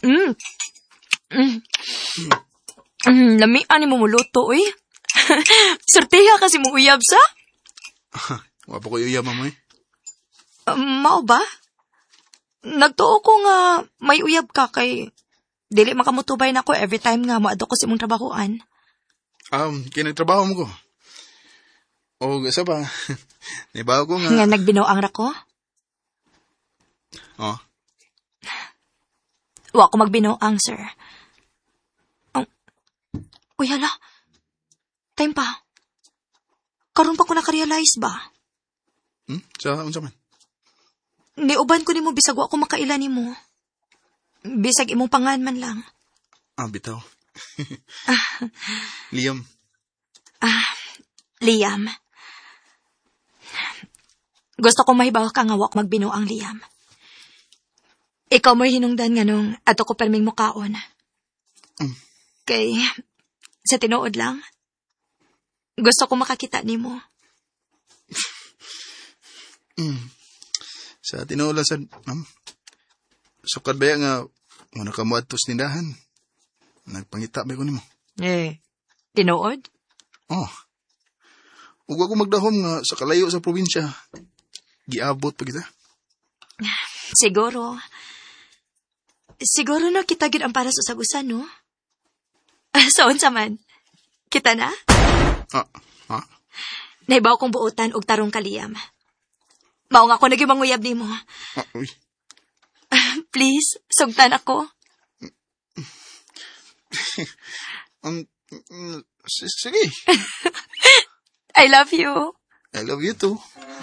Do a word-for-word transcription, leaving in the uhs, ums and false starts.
Mm. Mm. Mm, lamian ni mo muluto, eh. Sorteha kasi mo uyab sa? Wapa ko uyab, mamoy. Um, mao ba? Nagtuo ko nga may uyab ka kay dili makamutubay na ko every time nga moadto ko sa imong trabahoan. Um, kinagtrabaho mo ko. O, gasa ba? Nibaw ko nga. Nga nagbinoang ra ko? Oh. Wa ko magbinoang, sir. Um, uy, hala. Time pa. Karon pa ko nakarealize ba? Hmm? Sa, unsa man? Niuban ko nimo bisag wa ko makaila nimo. Bisag imong pangan man lang. Ah, bitaw. Liam. Ah, Liam. Gusto ko mahibaw ka nga wak magbinuang, Liam. Ikaw mo'y hinungdan nga nung ato ko perming mukaon. Mm. Kay, sa tinuod lang, gusto ko makakita nimo. Mm. Sa tinuola sa, um, sukad ba nga, muna ka mo atos tindahan. Nagpangita ba ko nimo? Eh, tinuod? Oh. Ug ako magdahom nga sa kalayo sa probinsya. Giabot pa kita. Siguro. Siguro na kita gid ang para sa usagusan, no? So, unsa man? Kita na? Ah, ha? Nahibaw kong buotan og tarong kaliyam. Mao nga ako naging manguyab nimo. Ah, uy. Please, sugtan ako. um, mm, s- sige. I love you. I love you too.